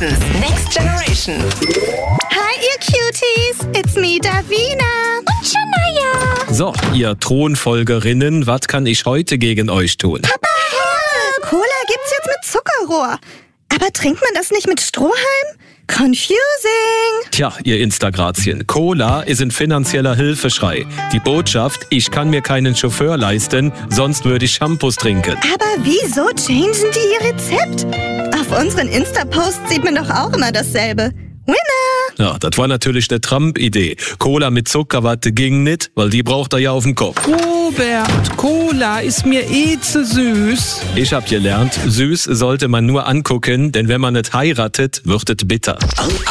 Simpsons Next Generation. Hi, ihr Cuties. It's me, Davina. Und Shania. So, ihr Thronfolgerinnen, was kann ich heute gegen euch tun? Papa, help! Cola gibt's jetzt mit Zuckerrohr. Aber trinkt man das nicht mit Strohhalm? Confusing. Tja, ihr Instagrazien, Cola ist ein finanzieller Hilfeschrei. Die Botschaft, ich kann mir keinen Chauffeur leisten, sonst würde ich Shampoos trinken. Aber wieso changen die ihr Rezept? Auf unseren Insta-Posts sieht man doch auch immer dasselbe. Winner! Ja, das war natürlich eine Trump-Idee. Cola mit Zuckerwatte ging nicht, weil die braucht er ja auf dem Kopf. Robert, Cola ist mir zu süß. Ich hab gelernt, süß sollte man nur angucken, denn wenn man nicht heiratet, wird es bitter.